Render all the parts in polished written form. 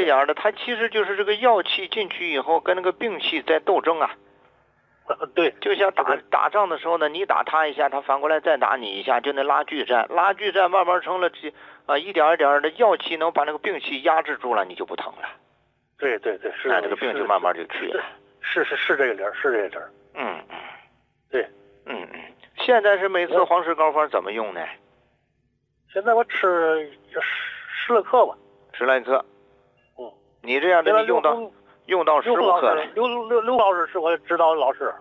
样的，它其实就是这个药气进去以后跟那个病气在斗争啊。 对， 就像打仗的时候呢，你打他一下，他反过来再打你一下，就那拉锯战，慢慢成了一点一点的药气能把那个病气压制住了，你就不疼了。 对，是。 那这个病就慢慢就去了。 是这个理儿，是这个理儿。对。 现在是每次黄石膏方怎么用呢？ 现在我吃10来克吧。 10来克。你这样的你用到15克了。 刘老师是我指导的老师。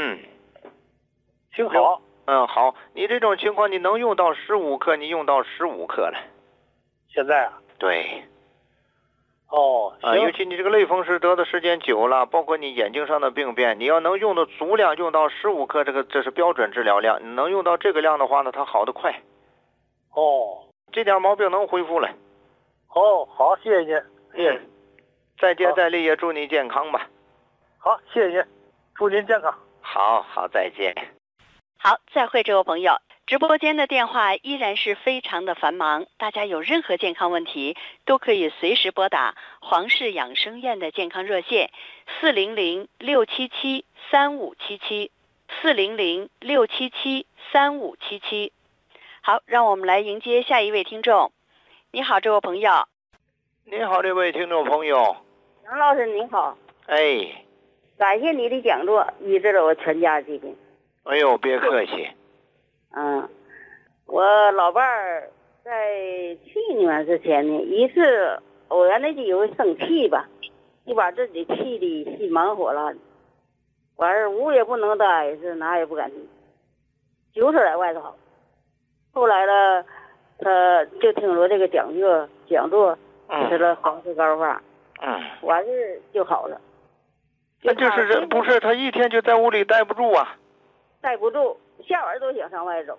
挺好。 好，你这种情况你能用到15克，你用到15克了。 现在啊？ 对。 行。 尤其你这个类风湿得的时间久了，包括你眼睛上的病变，你要能用的足量，用到15克，这是标准治疗量。你能用到这个量的话呢，它好得快。这点毛病能恢复了。 好，谢谢您，谢谢。 再接再厉，也祝你健康吧。 好，谢谢您，祝您健康。 好，再见。 好，再会，这位朋友。直播间的电话依然是非常的繁忙，大家有任何健康问题都可以随时拨打黄氏养生院的健康热线400-677-3577，400-677-3577。好，让我们来迎接下一位听众。你好，这位朋友。 你好，这位听众朋友。 杨老师您好。 感谢你的讲座，医治了我全家疾病。 哎呦，别客气。 我老伴儿在去年之前呢，一次偶然的机会生气吧，就把自己气得心忙火辣的，完事屋也不能待，是哪也不敢去，就是在外头好。后来呢，他就听说这个讲座，吃了黄石膏方，完事就好了。 那就是人不是他一天就在屋里待不住啊。 待不住，下晚都想上外走。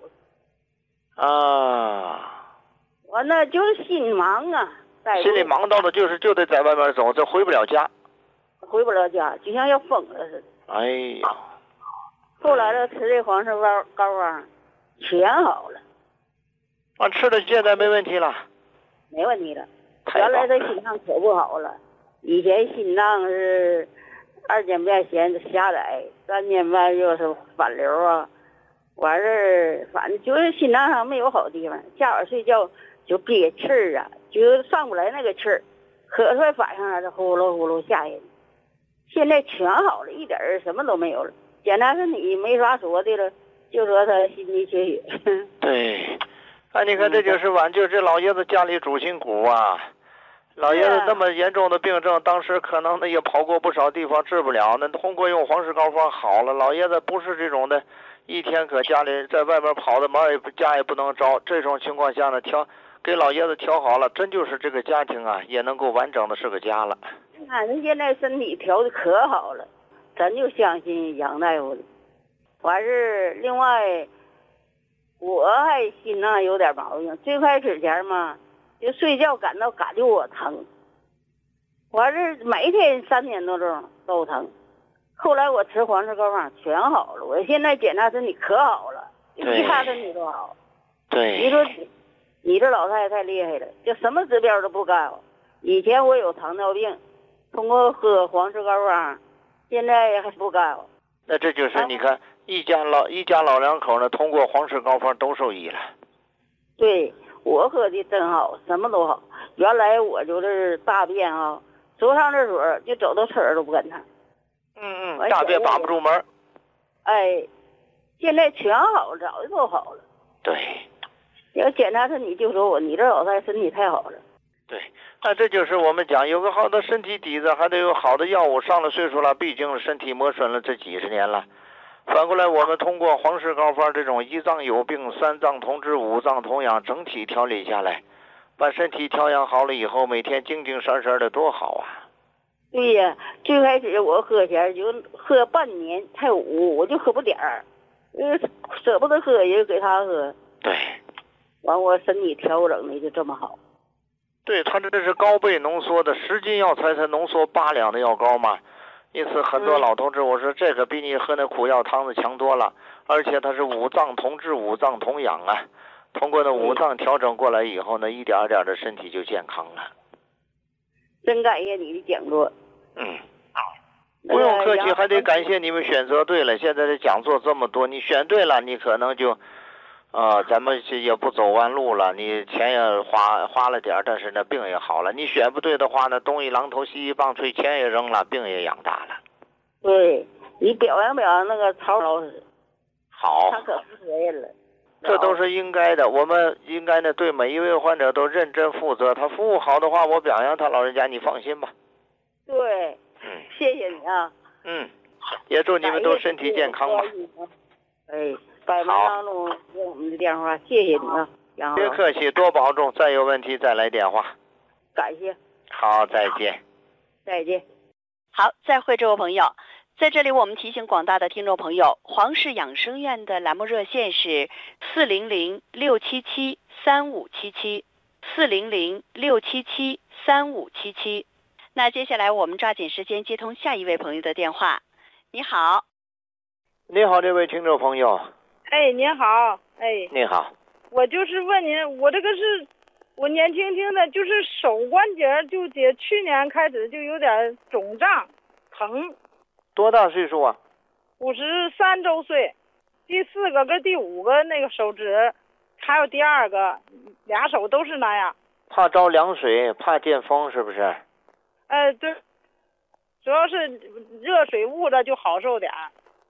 完了就是心忙啊， 心里忙到的就得在外面走，这回不了家， 就像要疯了似的。 哎呀！ 后来呢，吃这黄石膏方全好了。 吃的现在没问题了。 没问题了。原来他心脏可不好了，以前心脏是2间半狭窄，3间半又是反流啊。完事反正就是心脏上没有好地方，下晚睡觉就憋气儿啊，就上不来那个气儿，咳出来反上来就呼噜呼噜吓人。现在全好了，一点什么都没有了。检查身体没啥说的了，就说他心肌缺血。 对，你看这就是就这老爷子家里主心骨啊。老爷子那么严重的病症，当时可能也跑过不少地方治不了，那通过用黄石膏方好了。老爷子不是这种的。一天搁家里在外面跑的，家也不能着，这种情况下呢，给老爷子调好了，真就是这个家庭啊，也能够完整的是个家了。 人现在身体调的可好了，咱就相信杨大夫了。完事另外，我还心脏有点毛病，最开始前嘛，就睡觉感觉我疼，完事每天3点多钟都疼。后来我吃黄石膏方全好了，我现在检查身体可好了，其他身体都好。 对。 你说你这老太太厉害了，就什么指标都不高。以前我有糖尿病，通过喝黄石膏方，现在还不高。 那这就是你看一家老两口呢，通过黄石膏方都受益了。 对，我喝的真好，什么都好。原来我就是大便走上厕所就走到厕所都不敢上。 大便把不住门。 现在全好了，早就都好了。 对。 要检查身体就说你这老太太身体太好了。 对，那这就是我们讲有个好的身体底子，还得有好的药物。上了岁数了，毕竟身体磨损了这几十年了。反过来，我们通过黄石膏方这种1脏有病3脏同治5脏同养整体调理下来，把身体调养好了以后，每天精精神神的多好啊。 对呀，最开始我喝前就喝半年才5，我就喝不点儿，舍不得喝也给他喝。 对。 完我身体调整的就这么好。 对，他这是高倍浓缩的10斤药材才浓缩8两的药膏嘛。因此很多老同志我说这个比你喝那苦药汤子强多了，而且它是5脏同治5脏同养啊。通过那5脏调整过来以后呢，一点点的身体就健康了。 真感谢你的讲座。 不用客气，还得感谢你们选择对了。现在的讲座这么多，你选对了，你可能就，咱们也不走弯路了。你钱也花了点，但是呢，病也好了。你选不对的话呢，东一榔头西一棒槌，钱也扔了，病也养大了。 对，你表扬那个曹老师， 好， 他可负责任了。 这都是应该的，我们应该呢对每一位患者都认真负责。他服务好的话，我表扬他，老人家你放心吧。 对，谢谢你啊。 也祝你们都身体健康吧。 百忙当中接我们的电话，谢谢你啊，杨老师。 别客气，多保重，再有问题再来电话。 感谢。 好，再见。 再见。 好，再会，这位朋友。在这里，我们提醒广大的听众朋友，黄氏养生院的栏目热线是400-677-3577，400-677-3577。那接下来我们抓紧时间接通下一位朋友的电话。你好。 你好，这位听众朋友。 您好。 你好。 我就是问您，我这个是我年轻的，就是手关节就得去年开始就有点肿胀疼。 多大岁数啊 ？53周岁，第4个跟第5个那个手指，还有第2个，俩手都是那样。 怕着凉水，怕见风，是不是？ 对，主要是热水捂着就好受点。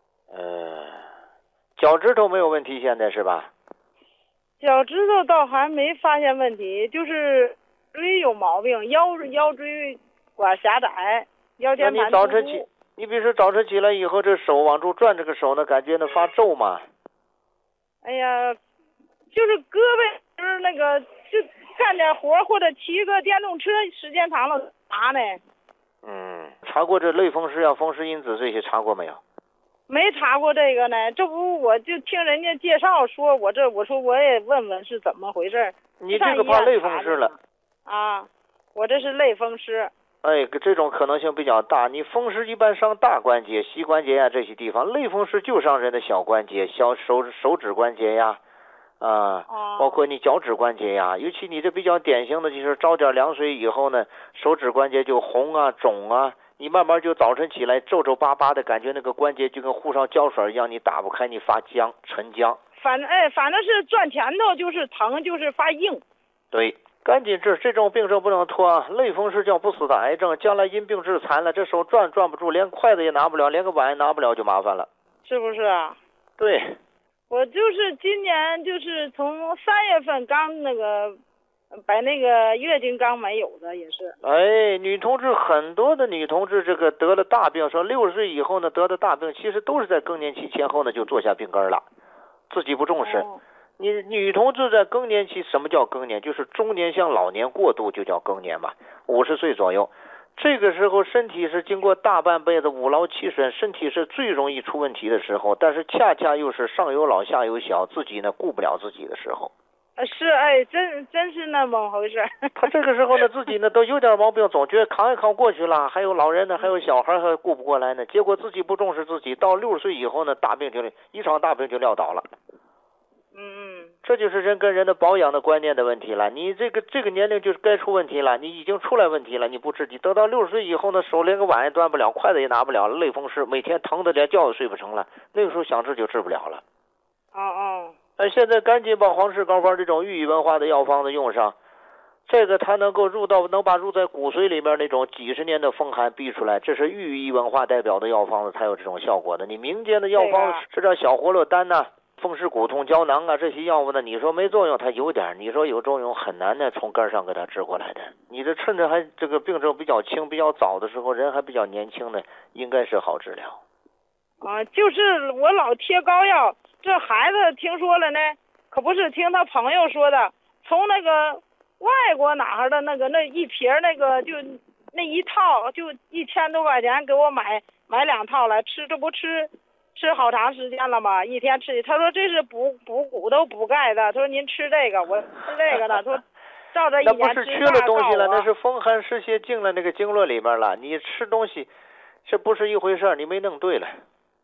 脚趾头没有问题，现在是吧？ 脚趾头倒还没发现问题，就是椎有毛病，腰椎管狭窄，腰间盘突出。 你比如说早晨起来以后，这手往出转，这个手呢，感觉呢发皱嘛。 哎呀，就是胳膊就是那个，就干点活或者骑个电动车，时间长了麻呢。 查过这类风湿呀、风湿因子这些查过没有？ 没查过这个呢，这不我就听人家介绍说，我说我也问问是怎么回事。 你这个怕类风湿了。 我这是类风湿。 这种可能性比较大。你风湿一般伤大关节、膝关节呀这些地方，类风湿就伤人的小关节、手指关节呀，包括你脚趾关节呀。尤其你这比较典型的就是着点凉水以后呢，手指关节就红啊、肿啊，你慢慢就早晨起来皱皱巴巴的感觉，那个关节就跟糊上胶水一样，你打不开，你发僵、沉僵。 反正是转前头就是疼，就是发硬。 对。赶紧治，这种病症不能拖。类风湿叫不死的癌症，将来因病致残了，这手转不住，连筷子也拿不了，连个碗也拿不了，就麻烦了。 是不是啊？ 对。 我就是今年就是从3月份刚那个把那个月经刚没有的也是。 女同志很多的女同志这个得了大病，说60岁以后呢得的大病，其实都是在更年期前后呢就做下病根了，自己不重视。你女同志在更年期，什么叫更年？就是中年向老年过渡就叫更年嘛，50岁左右。这个时候身体是经过大半辈子五劳七损，身体是最容易出问题的时候，但是恰恰又是上有老下有小，自己呢顾不了自己的时候。 是真是那么回事。 他这个时候呢自己呢都有点毛病，总觉得扛一扛过去了，还有老人呢，还有小孩还顾不过来呢，结果自己不重视自己，到60岁以后呢一场大病就撂倒了。这就是人跟人的保养的观念的问题了。你这个年龄就是该出问题了，你已经出来问题了，你不治，你等到60岁以后呢，手连个碗也端不了，筷子也拿不了，类风湿，每天疼的连觉也睡不成了，那个时候想治就治不了了。现在赶紧把黄氏膏方这种寓意文化的药方子用上，这个它能够能把入在骨髓里面那种几十年的风寒逼出来，这是寓意文化代表的药方子才有这种效果的。你民间的药方吃点小活络丹呐、风湿骨痛胶囊啊，这些药物呢，你说没作用，它有点；你说有作用，很难的从根上给它治过来的。你这趁着还这个病症比较轻、比较早的时候，人还比较年轻呢，应该是好治疗。 就是我老贴膏药，这孩子听说了呢，可不是听他朋友说的，从那个外国哪儿的那一瓶那个就那一套就1000多块钱给我买2套来吃，这不吃好长时间了吗？一天吃，他说这是补骨头补钙的，他说您吃这个，我吃这个呢，说照着一年吃。 那不是缺了东西了，那是风寒湿邪进了那个经络里面了，你吃东西这不是一回事，你没弄对了。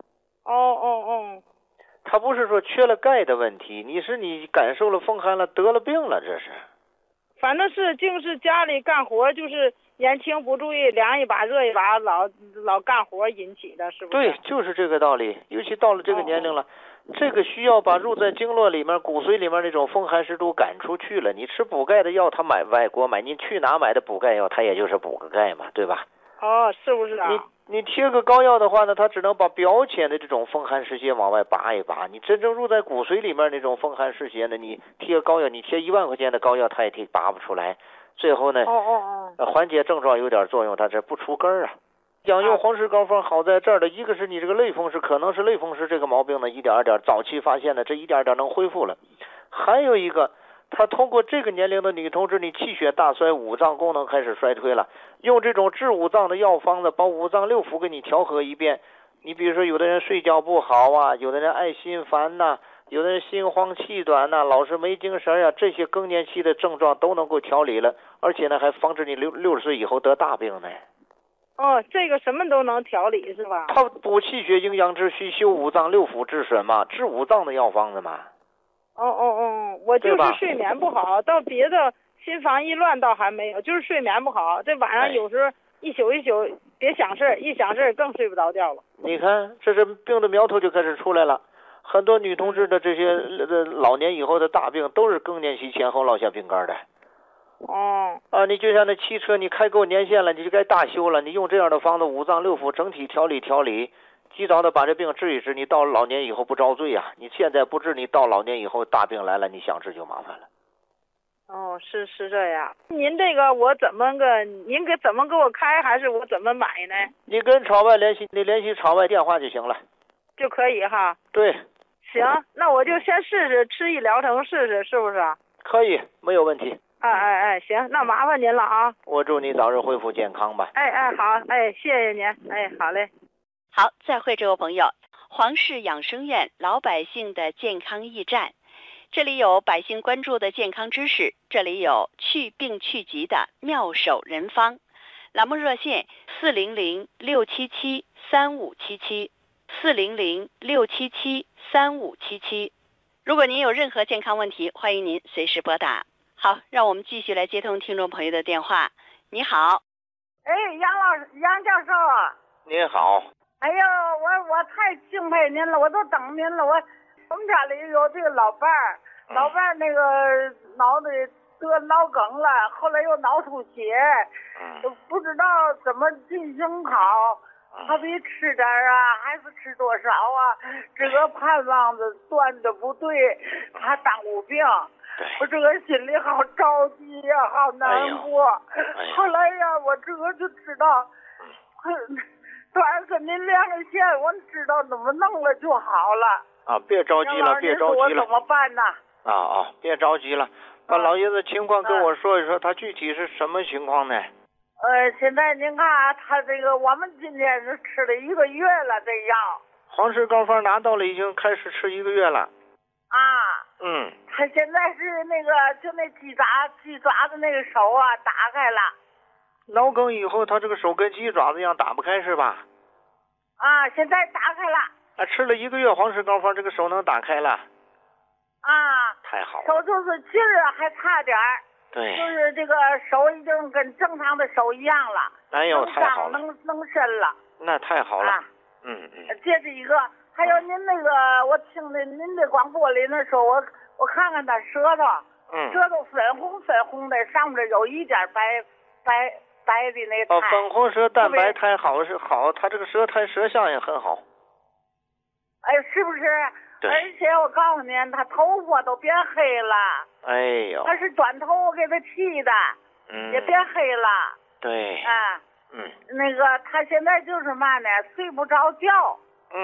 他不是说缺了钙的问题，你感受了风寒了，得了病了，这是。 反正是就是家里干活，就是年轻不注意，凉一把热一把，老干活引起的，是不是？ 对，就是这个道理。尤其到了这个年龄了，这个需要把入在经络里面、骨髓里面那种风寒湿毒赶出去了。你吃补钙的药，他外国买，你去哪买的补钙药？他也就是补个钙嘛，对吧？ 哦，是不是啊？ 你贴个膏药的话呢，它只能把表浅的这种风寒湿邪往外拔一拔。你真正入在骨髓里面那种风寒湿邪呢，你贴膏药，你贴1万块钱的膏药，它也拔不出来。最后呢，缓解症状有点作用，它这不除根儿啊。养用黄石膏方好在这儿的，一个是你这个类风湿，可能是类风湿这个毛病呢，一点点早期发现的，这一点点能恢复了。还有一个，他通过这个年龄的女同志，你气血大衰，五脏功能开始衰退了，用这种治五脏的药方子，把五脏六腑给你调和一遍。你比如说，有的人睡觉不好啊，有的人爱心烦呐，有的人心慌气短呐，老是没精神啊，这些更年期的症状都能够调理了，而且呢，还防止你60岁以后得大病呢。 哦，这个什么都能调理是吧？ 它补气血、营养之虚，修五脏六腑治神嘛，治五脏的药方子嘛。 我就是睡眠不好，到别的心烦意乱倒还没有，就是睡眠不好。这晚上有时候一宿别想事儿，一想事儿更睡不着觉了。 你看，这是病的苗头就开始出来了。很多女同志的这些老年以后的大病，都是更年期前后落下病根的。你就像那汽车，你开够年限了，你就该大修了。你用这样的方子，五脏六腑整体调理，及早的把这病治一治，你到老年以后不遭罪啊！你现在不治，你到老年以后大病来了，你想治就麻烦了。 是这样。您这个我您怎么给我开，还是我怎么买呢？ 你跟厂外联系，你联系厂外电话就行了， 就可以哈。 对。 行，那我就先试试吃一疗程试试，是不是？ 可以，没有问题。 行，那麻烦您了啊！ 我祝你早日恢复健康吧。 好，谢谢您，好嘞。 好，再会这位朋友，黄氏养生院老百姓的健康驿站，这里有百姓关注的健康知识，这里有去病去疾的妙手人方。栏目热线400-677-3577，400-677-3577。如果您有任何健康问题，欢迎您随时拨打。好，让我们继续来接通听众朋友的电话。你好。 杨教授啊。 您好。 哎呦，我太敬佩您了，我都等您了。我们家里有这个老伴儿，那个脑袋得脑梗了，后来又脑出血，不知道怎么进行好。他比吃点啊，还是吃多少啊？这个盼望着断的不对，他耽误病。我这个心里好着急呀，好难过。后来呀，我这个就知道，突然跟您连个线，我知道怎么弄了就好了。 别着急了，别着急了。 我怎么办呢？ 别着急了，把老爷子情况跟我说一说，他具体是什么情况呢？ 现在您看啊，他这个我们今天是吃了1个月了，这药。 黄石膏方拿到了，已经开始吃1个月了。 他现在是那个就那鸡爪子那个手啊打开了。 脑梗以后，他这个手跟鸡爪子一样打不开是吧？ 现在打开了。 吃了1个月黄石膏方，这个手能打开了。太好了。 手就是劲儿还差点儿。 对。 就是这个手已经跟正常的手一样了。 哎呦，太好了。 能伸了。 那太好了。 这是一个。还有您那个，我听您的广播里那时候，我看看他舌头，舌头粉红的，上面有一点白的那苔。 粉红舌蛋白苔好是好，他这个舌苔舌象也很好。 是不是？ 对。 而且我告诉您，他头发都变黑了。 哎呦。 他是短头给他剃的，也变黑了。 对。 那个他现在就是嘛呢，睡不着觉。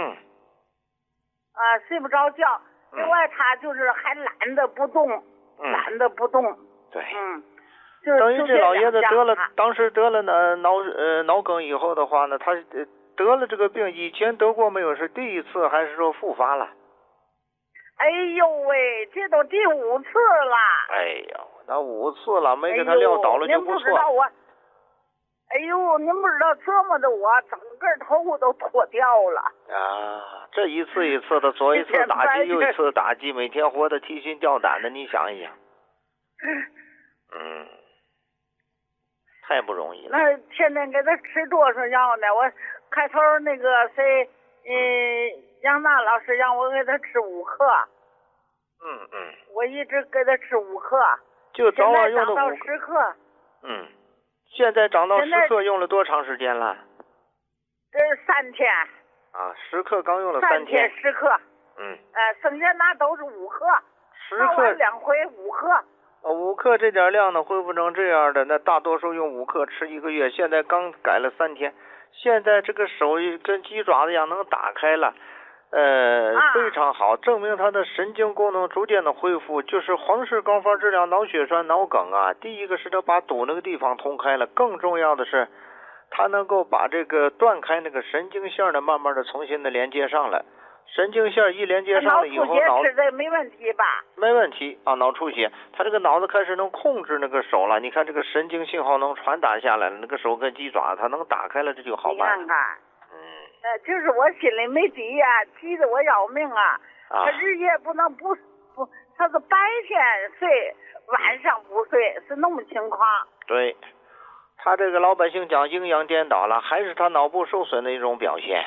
睡不着觉。另外他就是还懒得不动。 对。 就是等于这老爷子当时得了脑梗以后的话呢，他得了这个病，以前得过没有？是第一次还是说复发了？ 哎呦喂，这都第5次了。 哎呦，那5次了，没给他撂倒了就不错。 您不知道您不知道折磨的我整个头发都脱掉了。 这一次一次的，左一次打击，右一次打击，每天活得提心吊胆的，你想一想。 太不容易了。 那天天给他吃多少药呢？我开头那个谁，杨娜老师让我给他吃5克。我一直给他吃5克。 就早晚用的到10克。 现在长到10克，用了多长时间了？ 这是3天。 啊，10克刚用了3天。 10克。剩下那都是5克。 10克 2回5克。 5克这点量呢，恢复成这样的，那大多数用5克吃1个月，现在刚改了3天，现在这个手跟鸡爪子一样能打开了，非常好，证明他的神经功能逐渐的恢复。就是黄氏高方治疗脑血栓、脑梗啊，第一个是他把堵那个地方通开了，更重要的是，他能够把这个断开那个神经线的慢慢的重新的连接上来。神经线一连接上了以后， 脑出血吃这没问题吧？ 没问题啊，脑出血，他这个脑子开始能控制那个手了。你看这个神经信号能传达下来了，那个手跟鸡爪它能打开了，这就好办了。 你看看，就是我心里没底呀，急得我要命啊！他日夜不能不，他是白天睡，晚上不睡，是那么情况。 对，他这个老百姓讲阴阳颠倒了，还是他脑部受损的一种表现。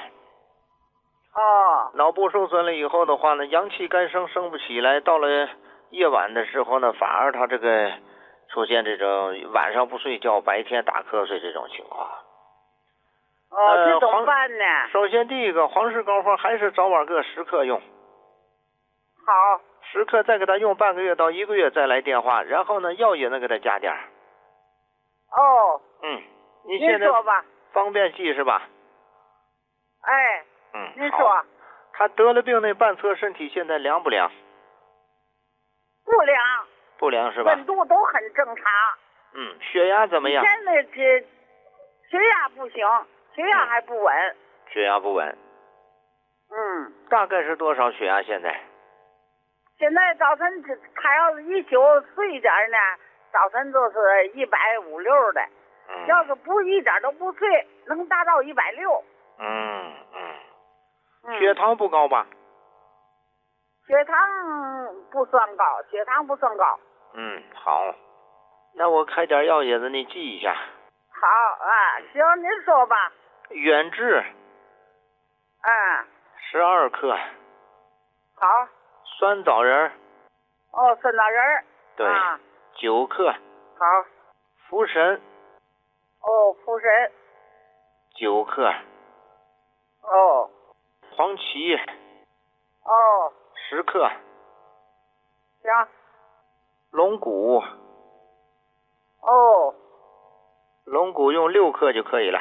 脑部受损了以后的话呢，阳气干生，生不起来，到了夜晚的时候呢，反而他这个出现这种晚上不睡觉，白天打瞌睡这种情况。 这怎么办呢？ 首先第一个，黄氏膏方还是早晚各10克用。 好。 10克，再给他用半个月到1个月再来电话，然后呢药也能给他加点。你现在说吧， 方便记是吧？ 您说。 他得了病那半侧身体现在凉不凉？ 不凉。 不凉是吧？ 温度都很正常。 血压怎么样？ 现在血压不行，血压还不稳。 血压不稳。大概是多少血压现在？ 现在早晨他要是一宿睡一点呢，早晨就是150、160的。要是不一点都不睡，能达到160。 血糖不高吧？ 血糖不算高，血糖不算高。 好，那我开点药引子，你记一下。 好啊，行，您说吧。 远志。12克。 好。 酸枣仁。 酸枣仁。 对。9克。 好。 茯神。 茯神。 9克。黄芪。10克。 行。 龙骨。龙骨用6克就可以了。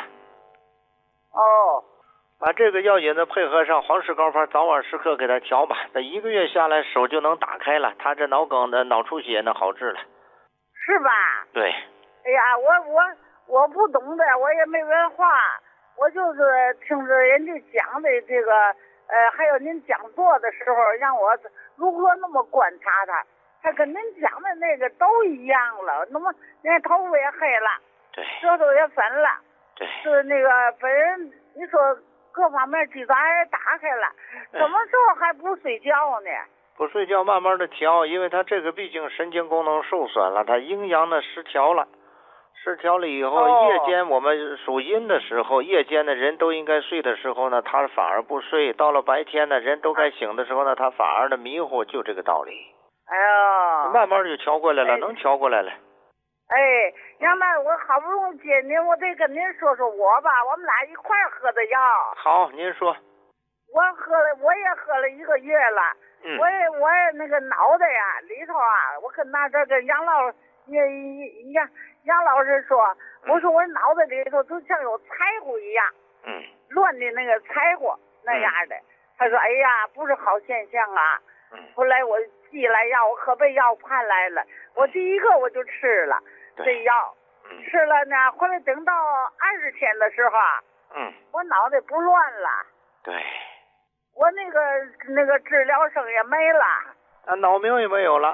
把这个药引子配合上黄氏膏方，早晚10克给他调吧。这1个月下来，手就能打开了，他这脑梗的脑出血呢好治了。 是吧？ 对。 哎呀，我不懂的，我也没文化，我就是听着人家讲的这个，还有您讲座的时候，让我如何那么观察他，他跟您讲的那个都一样了，那么连头发也黑了， 对， 舌头也粉了， 对， 是那个本人你说各方面鸡爪也打开了，什么时候还不睡觉呢？ 不睡觉，慢慢的调，因为他这个毕竟神经功能受损了，他阴阳呢失调了。失调了以后，夜间我们属阴的时候，夜间的人都应该睡的时候呢，他反而不睡；到了白天呢，人都该醒的时候呢，他反而的迷糊，就这个道理。慢慢就调过来了，能调过来了。 杨妈，我好不容易接您，我得跟您说说我吧，我们俩一块喝的药。 好，您说。 我也喝了1个月了。我也那个脑袋呀里头啊，我跟这跟杨老师说，我说我脑袋里头就像有柴火一样，乱的那个柴火那样的。他说：“哎呀，不是好现象啊。”后来我寄来药，我可被药盼来了。我第一个我就吃了这药，吃了呢，后来等到20天的时候啊，我脑袋不乱了。 对。 我那个治疗声也没了。 脑鸣也没有了。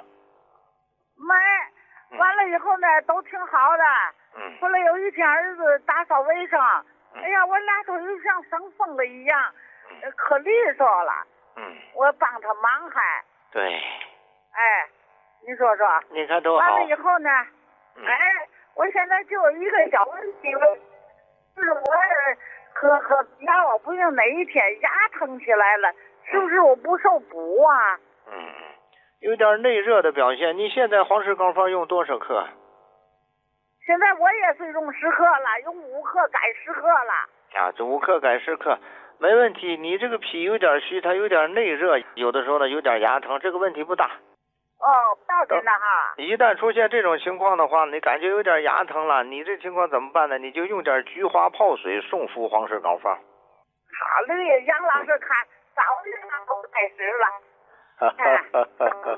没。完了以后呢，都挺好的。后来有一天儿子打扫卫生，哎呀，我俩都就像生风了一样，可利索了。我帮他忙还。对。你说说。 你看多好。 完了以后呢， 我现在就有一个小问题了，就是我喝药，不定哪一天牙疼起来了，是不是我不受补啊？ 有点内热的表现。你现在黄氏膏方用多少克？ 现在我也是用10克了，用5克改10克了。 啊，这5克改10克。没问题，你这个脾有点虚，它有点内热，有的时候呢有点牙疼，这个问题不大。 不要紧的哈。 一旦出现这种情况的话，你感觉有点牙疼了，你这情况怎么办呢？你就用点菊花泡水送服黄氏膏方。 好嘞，杨老师看早就都开始了。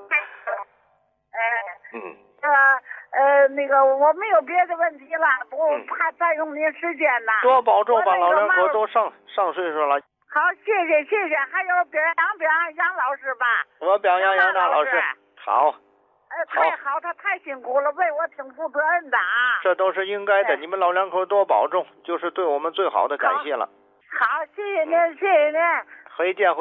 那个我没有别的问题了，不怕占用您时间了。 多保重吧，老两口都上岁数了。 好，谢谢，还有表扬杨老师吧。 我表扬杨大老师。好。 太好，他太辛苦了，为我挺负责任的啊。 这都是应该的，你们老两口多保重，就是对我们最好的感谢了。 好，谢谢您。 回见。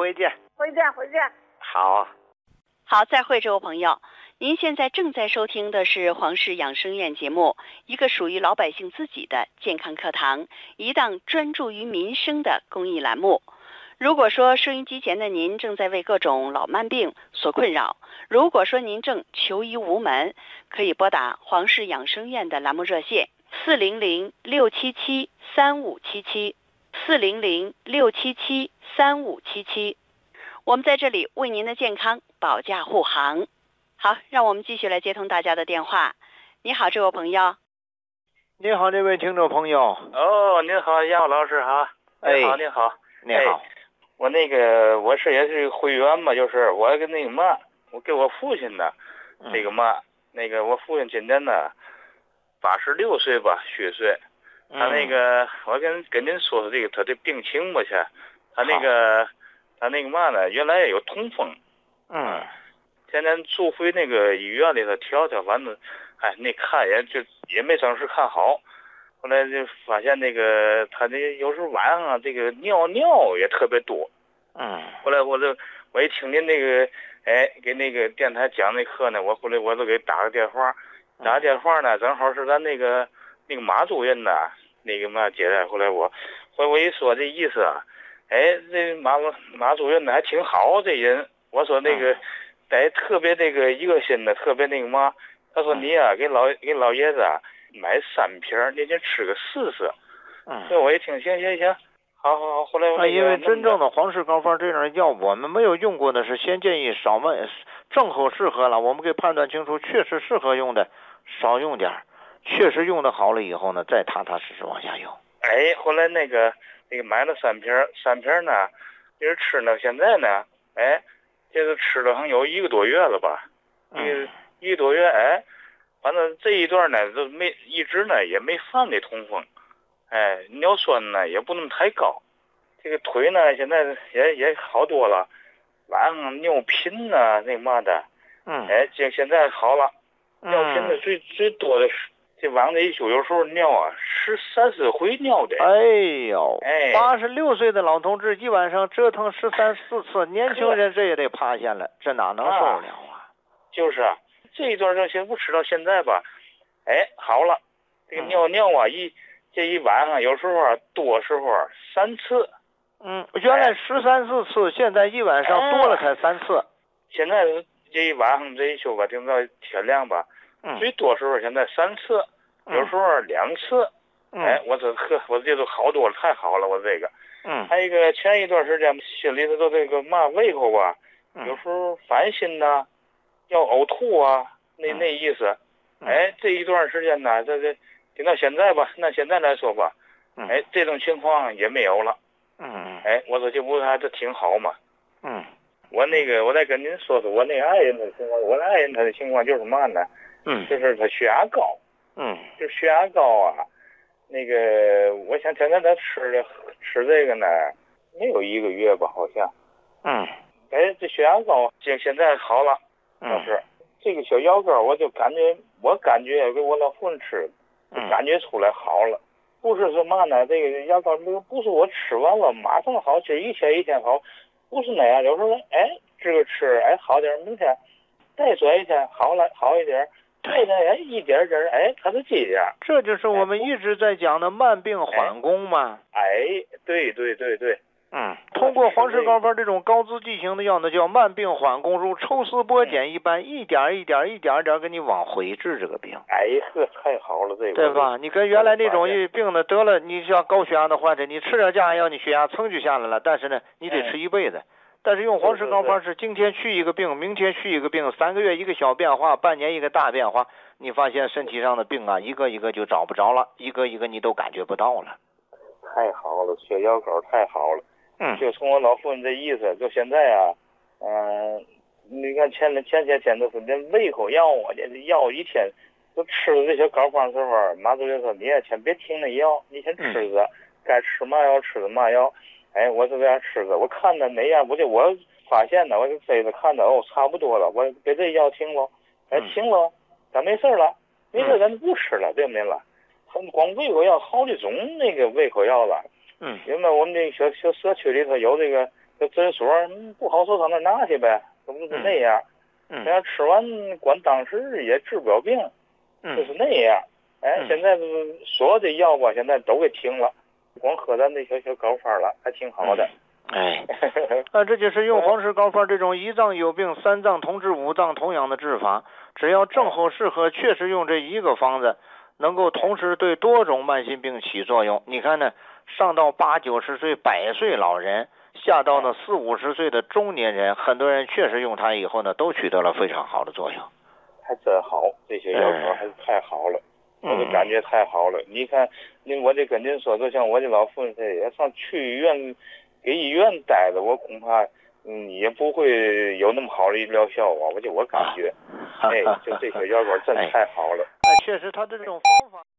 好，再会，这位朋友。您现在正在收听的是黄氏养生院节目，一个属于老百姓自己的健康课堂，一档专注于民生的公益栏目。如果说收音机前的您正在为各种老慢病所困扰，如果说您正求医无门，可以拨打黄氏养生院的栏目热线400-677-3577 400-677-3577，我们在这里为您的健康保驾护航。好，让我们继续来接通大家的电话。你好，这位朋友。 你好，这位听众朋友。 您好，杨老师哈。你好。 你好。 我我也是会员嘛，就是我跟我给我父亲的我父亲今年呢86岁吧，虚岁。他我跟您说说他的病情吧去。他原来也有痛风。现在住回医院里头调，反正那看也没正式看好。后来就发现他有时候晚上尿也特别多。后来我一听您给电台讲那课呢，后来我都给打个电话呢，正好是咱马主任呢接待。后来我一说这意思啊，这马主任呢还挺好，这人我说特别一个心的，特别他说你啊给老爷子买3瓶，您先吃个试试。所以我一听行，好。后来因为真正的黄氏膏方这样药我们没有用过的是先建议少买，正好适合了，我们给判断清楚确实适合用的少用点，确实用的好了以后呢再踏踏实实往下用。 后来买了3瓶呢，就是吃呢，现在呢这个吃了好像有1个多月了吧。一个多月反正这一段呢都一直呢也没犯这痛风。尿酸呢也不那么太高，这个腿呢现在也好多了，晚上尿频呢的。这现在好了。尿频的最多的是这晚上一宿有时候尿13、14回尿的。 86岁的老同志一晚上折腾13、14次，年轻人这也得趴下了，这哪能受了啊？ 就是这一段先不吃到现在吧，好了，这个尿这一晚上有时候多时候3次。 原来13、14次，现在一晚上多了才3次。 现在这一晚上这一宿吧，顶到天亮吧，最多时候现在3次，有时候2次。我这都好多了，太好了，我这个。还有一个前一段时间心里头都胃口吧，有时候烦心呐，要呕吐啊，那意思。这一段时间呢，这顶到现在吧，那现在来说吧，这种情况也没有了。我说这不还是挺好嘛。我再跟您说说我爱人的情况。我爱人他的情况就是嘛呢？就是他血压高。就血压高啊。我想天天他吃这个呢，没有1个月吧，好像。这血压高，现在好了。是这个小药膏，我感觉给我老父亲吃，感觉出来好了。不是说嘛呢？这个药膏不是我吃完了马上好，这一天好，不是那样。有时候这个吃好点，明天再转一天好一点， 对的，哎，一点点，哎，它是这样。 这就是我们一直在讲的慢病缓攻嘛。 哎，对对对对。 通过黄氏高方这种高滋剂型的药呢，叫慢病缓攻，如抽丝剥茧一般，一点一点给你往回治这个病。 哎呵，太好了，这个对吧？你跟原来那种病呢得了，你像高血压的患者，你吃点降压药，你血压噌就下来了，但是呢，你得吃一辈子。但是用黄氏高方是今天去一个病，明天去一个病，3个月一个小变化，半年一个大变化，你发现身体上的病啊，一个一个就找不着了，一个一个你都感觉不到了。 太好了，血药膏太好了。就从我老父亲这意思，就现在啊，你看前些天都是连胃口药啊，这药一天都吃了这些膏方时候，马主任说你也先别停那药，你先吃着，该吃嘛药吃嘛药。哎，我就这样吃着，我看着哪样，我发现呢，我就飞着看着差不多了，我给这药停了，哎，停了，咱没事了，没事咱就不吃了，对没了。光胃口药好几种那个胃口药了。因为我们这个小社区里头有这个诊所，不好受上那拿去呗，都不是那样。这样吃完管当时也治不了病，就是那样。哎，现在所有的药吧，现在都给停了，光喝咱这小膏方了，还挺好的。 哎，这就是用黄氏膏方这种1脏有病3脏同治5脏同养的治法，只要正好适合，确实用这一个方子，能够同时对多种慢性病起作用。你看呢？上到80、90岁100岁老人，下到呢40、50岁的中年人，很多人确实用它以后呢，都取得了非常好的作用。 还真好，这些药膏还是太好了，我的感觉太好了。你看，我这跟您说，就像我这老父亲也上去医院，给医院待着，我恐怕也不会有那么好的医疗效果。我感觉，哎，就这些药膏真太好了。 确实，他的这种方法。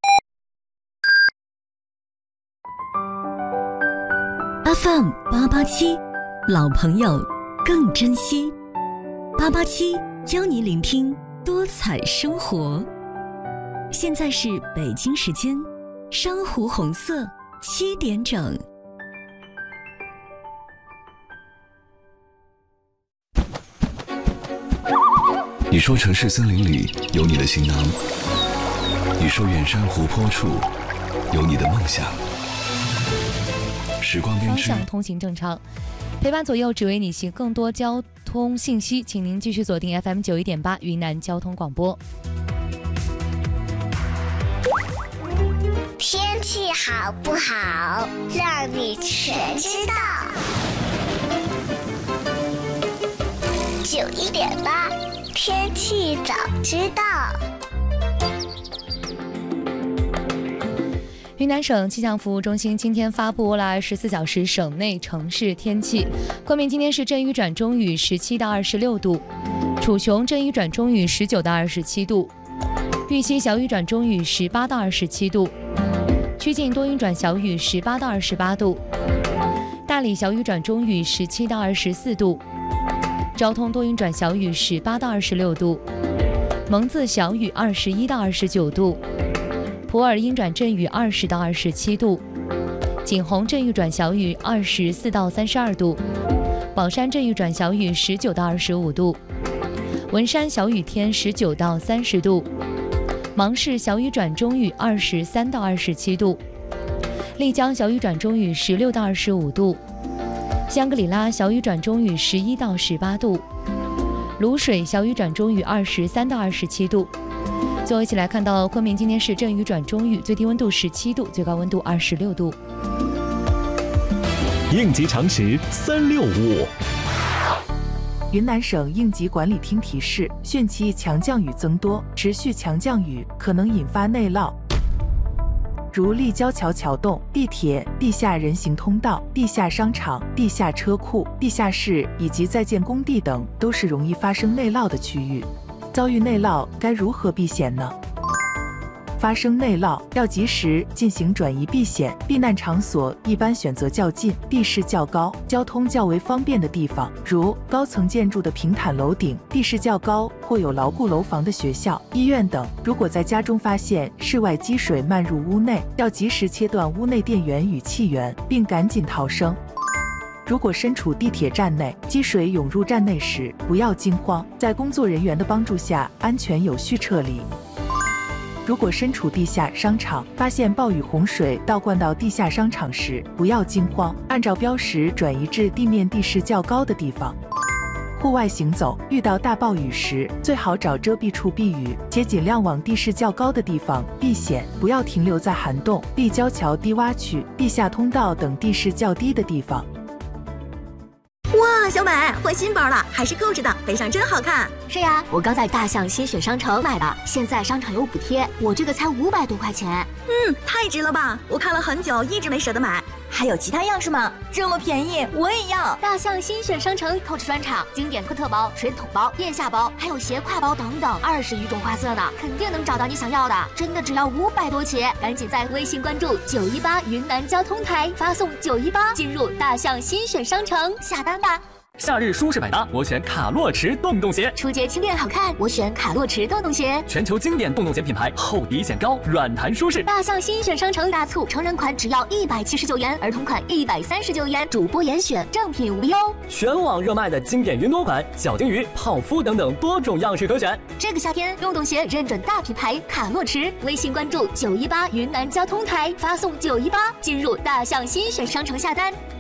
FM 887，老朋友更珍惜。887教你聆听多彩生活。现在是北京时间珊瑚红色7点整。 你说城市森林里有你的行囊，你说远山湖泊处有你的梦想。时光编织， 方向通行正常，陪伴左右，只为你行更多交通信息，请您继续锁定 FM 91.8云南交通广播。 天气好不好，让你全知道。91.8，天气早知道。 云南省气象服务中心今天发布了24小时省内城市天气。昆明今天是阵雨转中雨，17到26度；楚雄阵雨转中雨，19到27度；玉溪小雨转中雨，18到27度；曲靖多云转小雨，18到28度；大理小雨转中雨，17到24度；昭通多云转小雨，18到26度；蒙自小雨，21到29度；普洱阴转阵雨20到27度，景洪阵雨转小雨24到32度，宝山阵雨转小雨19到25度，文山小雨天19到30度，芒市小雨转中雨23到27度，丽江小雨转中雨16到25度，香格里拉小雨转中雨11到18度，卤水小雨转中雨23到27度。最后一起来看到昆明今天是阵雨转中雨，最低温度17度，最高温度26度。 应急常识365。 云南省应急管理厅提示：汛期强降雨增多，持续强降雨可能引发内涝，如立交桥桥洞、地铁、地下人行通道、地下商场、地下车库、地下室以及在建工地等，都是容易发生内涝的区域。遭遇内涝该如何避险呢？发生内涝要及时进行转移避险，避难场所一般选择较近、地势较高、交通较为方便的地方，如高层建筑的平坦楼顶、地势较高或有牢固楼房的学校、医院等。如果在家中发现室外积水漫入屋内，要及时切断屋内电源与气源，并赶紧逃生。 如果身处地铁站内，积水涌入站内时，不要惊慌，在工作人员的帮助下，安全有序撤离。如果身处地下商场，发现暴雨洪水倒灌到地下商场时，不要惊慌，按照标识转移至地面地势较高的地方。户外行走，遇到大暴雨时，最好找遮蔽处避雨，且尽量往地势较高的地方避险，不要停留在涵洞、立交桥低洼区、地下通道等地势较低的地方。 哇，小美换新包了，还是购置的，背上真好看。 是呀，我刚在大象新选商城买的，现在商场有补贴，我这个才500多块钱。 太值了吧！我看了很久，一直没舍得买。还有其他样式吗？这么便宜，我也要。 大象新选商城购置专场，经典科特包、水桶包、腋下包，还有斜挎包等等，20余种花色呢，肯定能找到你想要的。真的只要500多起，赶紧在微信关注918云南交通台，发送918进入大象新选商城下单吧。 夏日舒适百搭，我选卡洛驰洞洞鞋。 初捷轻便好看，我选卡洛驰洞洞鞋。 全球经典洞洞鞋品牌，厚底显高，软弹舒适。 大象新选商城大促，成人款只要179元，儿童款139元，主播严选，正品无忧。 全网热卖的经典云朵款、小金鱼、泡芙等等多种样式可选。 这个夏天，洞洞鞋认准大品牌卡洛驰，微信关注918云南交通台，发送918进入大象新选商城下单。